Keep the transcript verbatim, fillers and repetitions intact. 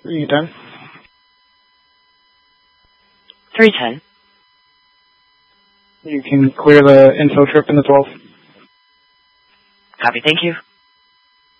three ten. three ten. You can clear the info trip in the twelve. Copy, thank you.